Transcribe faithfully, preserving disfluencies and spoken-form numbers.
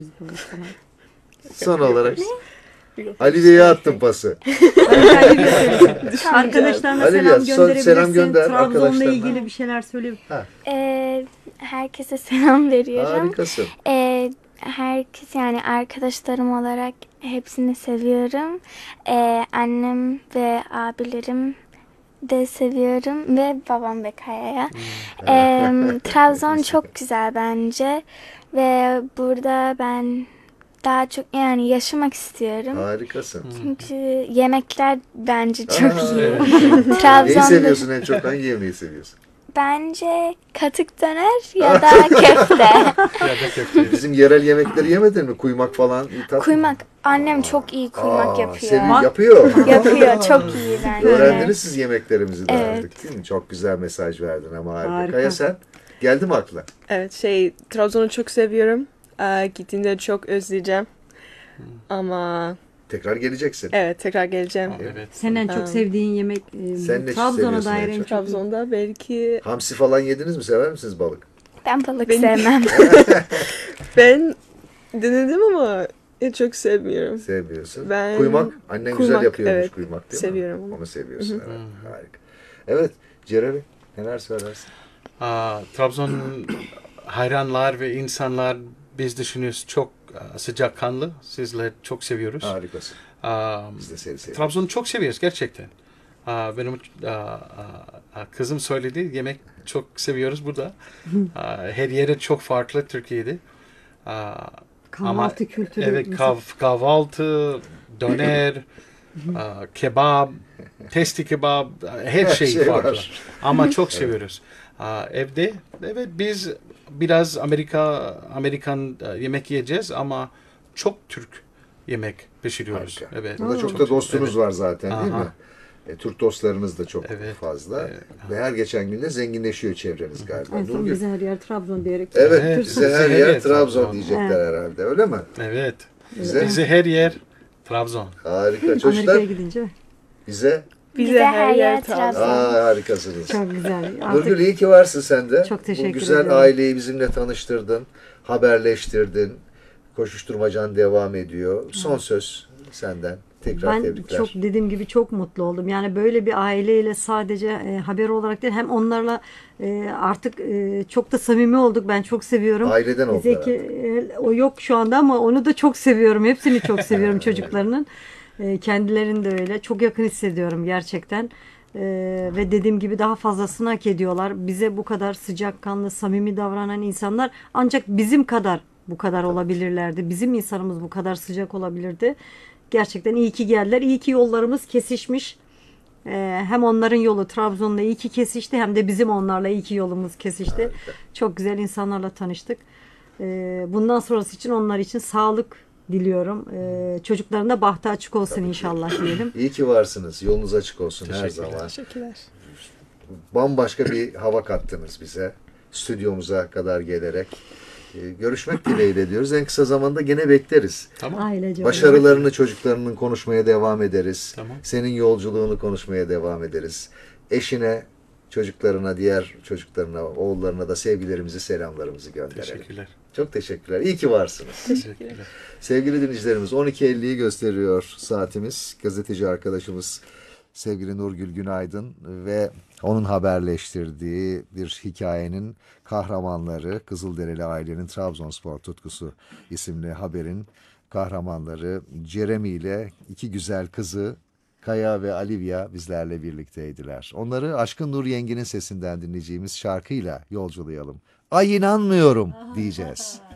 Son olarak Aliye'ye attım pası. Arkadaşlarına Aliye, selam son- gönderebilirsin. selam gönder Trabzon'la arkadaşlarına. ilgili bir şeyler söyle. Ee, herkese selam veriyorum. Harikasın. Ee, herkes yani arkadaşlarım olarak hepsini seviyorum. Ee, annem ve abilerim de seviyorum ve babam ve Kaya'ya. Ee, Trabzon çok güzel bence ve burada ben daha çok yani yaşamak istiyorum. Harikasın. Çünkü yemekler bence çok Aa, iyi. evet. Neyi Trabzon'da seviyorsun en çok? Hangi yemeği seviyorsun? bence katık döner ya da köfte. Ya da köfte. Bizim yerel yemekleri yemedin mi? Kuymak falan. Tat Kuymak. Annem çok iyi kuymak Aa, yapıyor. sevi- yapıyor. Yapıyor. Çok iyi bence. Öğrendiniz siz yemeklerimizi de Evet. artık değil mi? Çok güzel mesaj verdin ama harika. Harika. Kaya sen? Geldi mi aklına? Evet şey Trabzon'u çok seviyorum. Ee, gittiğimde çok özleyeceğim. Ama Tekrar geleceksin. evet tekrar geleceğim. Evet. Senin en çok Tamam. sevdiğin yemek e, Sen ne Trabzon'a seviyorsun dair en en çok? çok. Trabzon'da belki Hamsi falan yediniz mi? Sever misiniz balık? Ben balık Benim- sevmem. ben denedim ama çok sevmiyorum. Sevmiyorsun. Ben- Kuymak. Annen güzel Kuymak, yapıyormuş evet. kuymak değil Seviyorum mi? onu. Onu seviyorsun. Evet. Harika. Evet. Jeremy neler söylersin? Aa, Trabzon hayranlar ve insanlar biz düşünüyoruz çok aa, sıcakkanlı. Sizleri çok seviyoruz. Harikasın. Aa, Biz de seni seviyoruz. Trabzon'u çok seviyoruz gerçekten. Aa, benim aa, aa, aa, kızım söyledi yemek çok seviyoruz burada. Aa, her yere çok farklı Türkiye'de. Aa, Kahvaltı kültürü. evet mesela. kav- kahvaltı, döner, aa, kebap, testi kebap, her şey, şey farklı. var. Ama çok seviyoruz. Aa, evde evet biz biraz Amerika Amerikan e, yemek yiyeceğiz ama çok Türk yemek pişiriyoruz. Harika. Evet. Burada çok, Çok- da dostunuz evet. var zaten değil Aha. mi? E, Türk dostlarınız da çok Evet. fazla. Evet. Ve her geçen gün de zenginleşiyor çevreniz galiba. En son Nurgül. bize her yer Trabzon diyerek. Evet, Evet, bize her bize yer her yer Trabzon Trabzon. diyecekler herhalde. Öyle mi? Evet. Bize Bize her yer Trabzon. harika. Amerika'ya Çocuklar gidince bize Bize her yer Trabzon. Trabzon. aa, harikasınız. çok güzel. Nurgül Artık iyi ki varsın sen de. Çok teşekkür Bu güzel ederim. aileyi bizimle tanıştırdın. Haberleştirdin. Koşuşturmacan devam ediyor. Son söz senden. Tekrar ben tebrikler. çok dediğim gibi çok mutlu oldum. Yani böyle bir aileyle sadece e, haber olarak değil hem onlarla e, artık e, çok da samimi olduk. Ben çok seviyorum. Aileden oldular Zeki e, o yok şu anda ama onu da çok seviyorum. Hepsini çok seviyorum çocuklarının. E, kendilerini de öyle. Çok yakın hissediyorum gerçekten. E, ve dediğim gibi daha fazlasını hak ediyorlar. Bize bu kadar sıcakkanlı, samimi davranan insanlar ancak bizim kadar bu kadar olabilirlerdi. Bizim insanımız bu kadar sıcak olabilirdi. Gerçekten iyi ki geldiler. İyi ki yollarımız kesişmiş. Ee, hem onların yolu Trabzon'la iyi ki kesişti hem de bizim onlarla iyi ki yolumuz kesişti. Çok güzel insanlarla tanıştık. Ee, bundan sonrası için onlar için sağlık diliyorum. Ee, çocukların da bahtı açık olsun inşallah diyelim. İyi ki varsınız. Yolunuz açık olsun her Teşekkürler. zaman. Teşekkürler. Bambaşka bir hava kattınız bize. Stüdyomuza kadar gelerek. Ee, görüşmek dileğiyle diyoruz. En kısa zamanda gene bekleriz. Tamam. Ailece. Başarılarını çocuklarının konuşmaya devam ederiz. Tamam. Senin yolculuğunu konuşmaya devam ederiz. Eşine, çocuklarına, diğer çocuklarına, oğullarına da sevgilerimizi, selamlarımızı gönderelim. Teşekkürler. Çok teşekkürler. İyi ki varsınız. Teşekkürler. Sevgili dinleyicilerimiz on iki elliyi gösteriyor saatimiz. Gazeteci arkadaşımız sevgili Nurgül Günaydın ve onun haberleştirdiği bir hikayenin kahramanları Kızılderili ailenin Trabzonspor tutkusu isimli haberin kahramanları Jeremy ile iki güzel kızı Kaya ve Alivia bizlerle birlikteydiler. Onları Aşkın Nur Yengi'nin sesinden dinleyeceğimiz şarkıyla yolculayalım. Ay inanmıyorum diyeceğiz.